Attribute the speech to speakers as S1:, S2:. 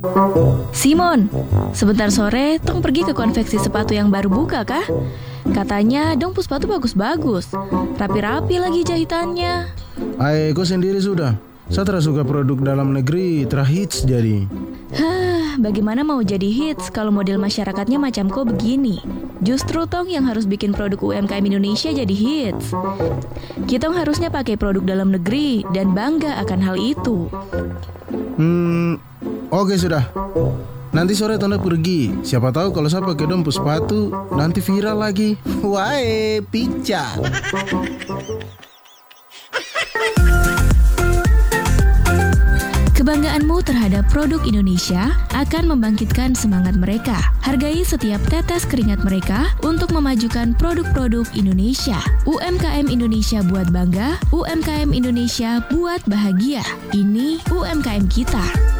S1: Simon, sebentar sore tong pergi ke konveksi sepatu yang baru buka kah? Katanya dong sepatu bagus-bagus, rapi-rapi lagi jahitannya.
S2: Kau sendiri sudah. Saya terus suka produk dalam negeri terhits jadi.
S1: Bagaimana mau jadi hits kalau model masyarakatnya macam kau begini? Justru tong yang harus bikin produk UMKM Indonesia jadi hits. Kita harusnya pakai produk dalam negeri dan bangga akan hal itu.
S2: Oke sudah. Nanti sore Tonda pergi. Siapa tahu kalau saya pakai dong sepatu nanti viral lagi. Wah, pica.
S1: Kebanggaanmu terhadap produk Indonesia akan membangkitkan semangat mereka. Hargai setiap tetes keringat mereka untuk memajukan produk-produk Indonesia. UMKM Indonesia buat bangga, UMKM Indonesia buat bahagia. Ini UMKM kita.